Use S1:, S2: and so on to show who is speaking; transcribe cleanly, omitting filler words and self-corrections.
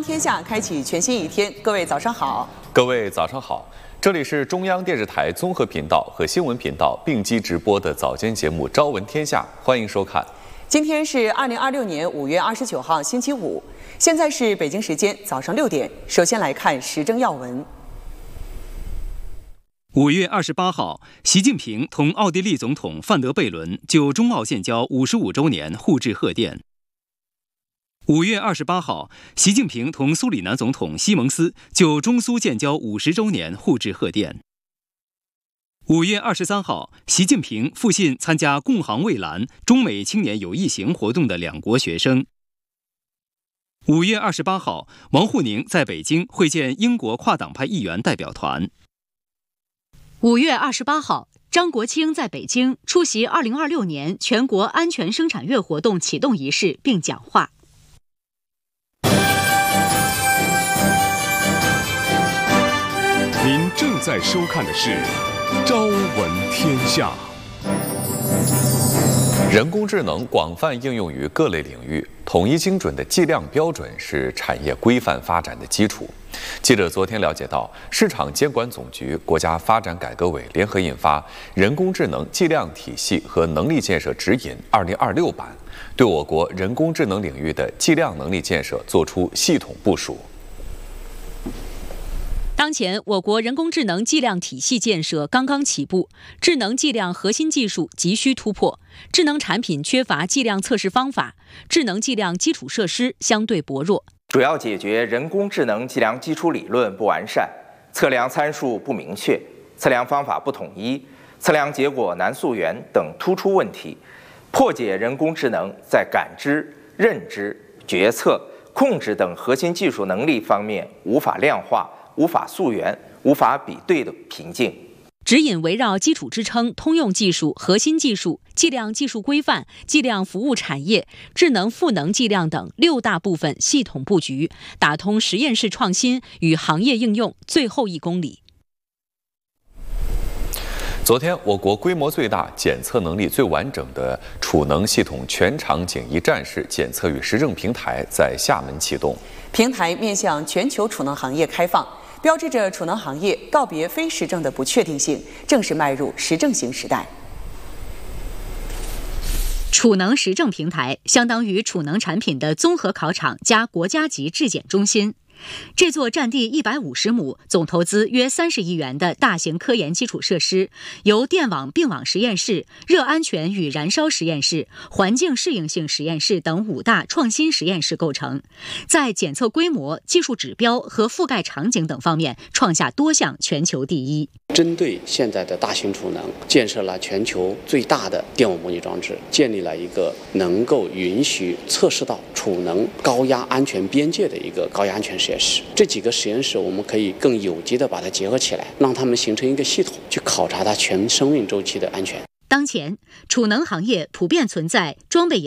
S1: 天下，开启全新一天。各位早上好，
S2: 各位早上好，这里是中央电视台综合频道和新闻频道并机直播的早间节目《朝闻天下》，欢迎收看。
S1: 今天是2026年5月29号，星期五，现在是北京时间早上6点。首先来看时政要闻。
S3: 5月28号，习近平同奥地利总统范德贝伦就中奥建交55周年互致贺电。5月28号，习近平同苏里南总统西蒙斯就中苏建交50周年互致贺电。5月23号，习近平复信参加共航蔚蓝中美青年友谊行活动的两国学生。5月28号，王沪宁在北京会见英国跨党派议员代表团。
S4: 5月28号，张国清在北京出席2026年全国安全生产月活动启动仪式并讲话。
S5: 您正在收看的是《朝闻天下》。
S2: 人工智能广泛应用于各类领域，统一精准的计量标准是产业规范发展的基础。记者昨天了解到，市场监管总局、国家发展改革委联合印发《人工智能计量体系和能力建设指引（2026版）》，对我国人工智能领域的计量能力建设作出系统部署。
S4: 当前，我国人工智能计量体系建设刚刚起步，智能计量核心技术急需突破，智能产品缺乏计量测试方法，智能计量基础设施相对薄弱，
S6: 主要解决人工智能计量基础理论不完善、测量参数不明确、测量方法不统一、测量结果难溯源等突出问题，破解人工智能在感知、认知、决策、控制等核心技术能力方面无法量化、无法溯源、无法比对的瓶颈。
S4: 指引围绕基础支撑、通用技术、核心技术、计量技术规范、计量服务产业、智能赋能计量等6大部分系统布局，打通实验室创新与行业应用最后1公里。
S2: 昨天，我国规模最大、检测能力最完整的储能系统全场景一站式检测与实证平台在厦门启动。
S1: 平台面向全球储能行业开放，标志着储能行业告别非实证的不确定性，正式迈入实证型时代。
S4: 储能实证平台相当于储能产品的综合考场加国家级质检中心。这座占地150亩、总投资约30亿元的大型科研基础设施，由电网并网实验室、热安全与燃烧实验室、环境适应性实验室等5大创新实验室构成，在检测规模、技术指标和覆盖场景等方面创下多项全球第一。
S7: 针对现在的大型储能，建设了全球最大的电网模拟装置，建立了一个能够允许测试到储能高压安全边界的一个高压安全实验室。这几个实验室我们可以更有机的把它结合起来，让它们形成一个系统，去考察它全生命周期的安全。
S4: 当前，储能行业普遍存在装备